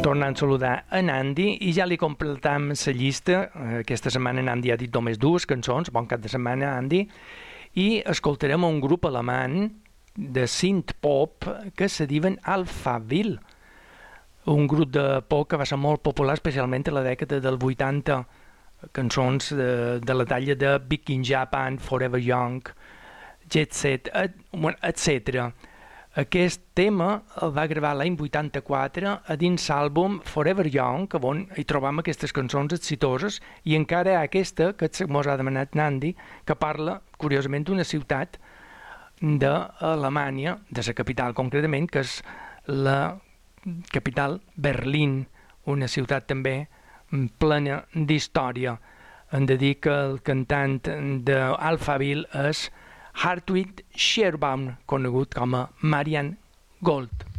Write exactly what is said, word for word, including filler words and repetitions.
Tornant a saludar a Nandi i ja li completam la llista. Aquesta setmana Nandi ha dit només dues cançons. Bon cap de setmana, Nandi. I escoltarem un grup alemany de synth-pop que se diuen Alphaville. Un grup de pop que va ser molt popular, especialment a la dècada del vuitanta. Cançons de, de la talla de Big in Japan, Forever Young, Jet Set, etcètera. Aquest tema el va gravar l'any vuitanta-quatre a dins l'àlbum Forever Young, on hi trobam aquestes cançons exitoses, i encara hi ha aquesta que ens ha demanat Nandi, que parla, curiosament, d'una ciutat d'Alemanya, de la capital concretament, que és la capital Berlín, una ciutat també plena d'història. Hem de dir que el cantant d'Alphaville és Hartwig Schierbaum, conegut com a Marian Gold.